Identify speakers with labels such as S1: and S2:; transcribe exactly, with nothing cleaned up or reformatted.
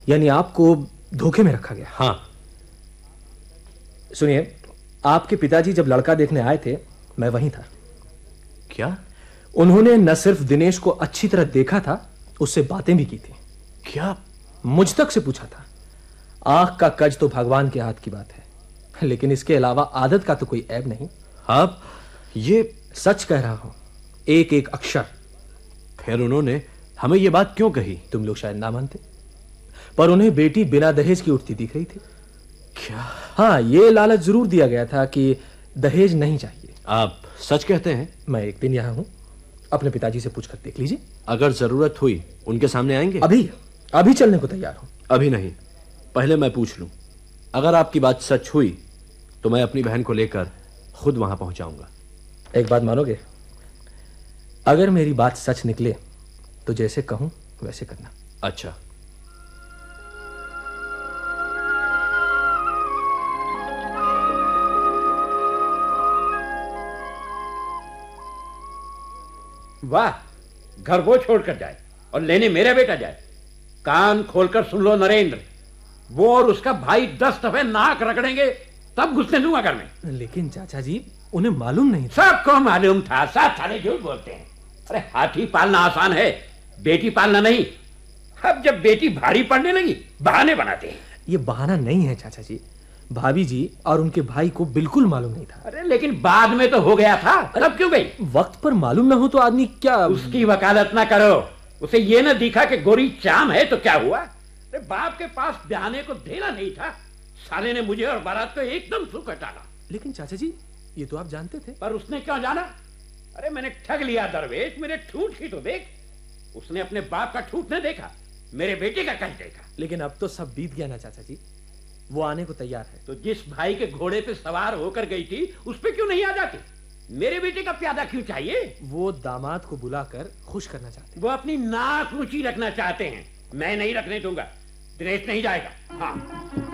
S1: यानी आपको धोखे में रखा गया?
S2: हाँ।
S1: सुनिए, आपके पिताजी जब लड़का देखने आए थे, मैं वहीं था।
S2: क्या?
S1: उन्होंने न सिर्फ दिनेश को अच्छी तरह देखा था, उससे बातें भी की थी।
S2: क्या?
S1: मुझ तक से पूछा था। आंख का कज तो भगवान के हाथ की बात है, लेकिन इसके अलावा आदत का तो कोई ऐब नहीं।
S2: आप ये
S1: सच कह रहा हूं, एक एक अक्षर।
S2: फिर उन्होंने हमें ये बात क्यों कही?
S1: तुम लोग शायद ना मानते, पर उन्हें बेटी बिना दहेज की उठती दिख रही थी।
S2: क्या?
S1: हाँ, ये लालच जरूर दिया गया था कि दहेज नहीं चाहिए।
S2: आप सच कहते हैं?
S1: मैं एक दिन यहां हूं, अपने पिताजी से पूछकर देख लीजिए।
S2: अगर जरूरत हुई उनके सामने आएंगे?
S1: अभी अभी चलने को तैयार हूं।
S2: अभी नहीं, पहले मैं पूछ लूं। अगर आपकी बात सच हुई तो मैं अपनी बहन को लेकर खुद वहां पहुंचाऊंगा।
S1: एक बात मानोगे? अगर मेरी बात सच निकले तो जैसे कहूं वैसे करना।
S2: अच्छा।
S3: वाह, घर वो छोड़कर जाए और लेने मेरा बेटा जाए। कान खोलकर सुन लो नरेंद्र, वो और उसका भाई दस दफे नाक रगड़ेंगे तब घुसने दूंगा घर में।
S1: लेकिन चाचा जी, उन्हें मालूम नहीं था।
S3: सबको मालूम था, सब सारे झूठ बोलते हैं। अरे हाथी पालना आसान है, बेटी पालना नहीं। अब जब बेटी भारी पड़ने लगी, बहाने बनाते हैं।
S1: ये बहाना नहीं है चाचा जी, भाभी जी और उनके भाई को बिल्कुल मालूम नहीं था।
S3: अरे लेकिन बाद में तो हो गया था, तब क्यों गई?
S1: वक्त पर मालूम ना हो तो आदमी क्या?
S3: उसकी वकालत ना करो। उसे ये ना दिखा कि गोरी चाम है तो क्या हुआ? अरे बाप के पास ब्याहने को देना नहीं था, साले ने मुझे और बारात को एकदम सूखा डाला।
S1: लेकिन चाचा जी, ये तो आप जानते थे।
S3: पर उसने क्यों जाना? अरे मैंने ठग लिया दरवेश, मेरे ठूठ की तो देख। उसने अपने बाप का ठूठ न देखा, मेरे बेटे का कहीं देखा।
S1: लेकिन अब तो सब बीत गया ना चाचा जी, वो आने को तैयार है।
S3: तो जिस भाई के घोड़े पे सवार होकर गई थी, उस पे क्यों नहीं आ जाती? मेरे बेटे का प्यादा क्यों चाहिए?
S1: वो दामाद को बुलाकर खुश करना चाहते हैं।
S3: वो अपनी नाक ऊंची रखना चाहते हैं, मैं नहीं रखने दूंगा। दिनेश नहीं जाएगा। हाँ।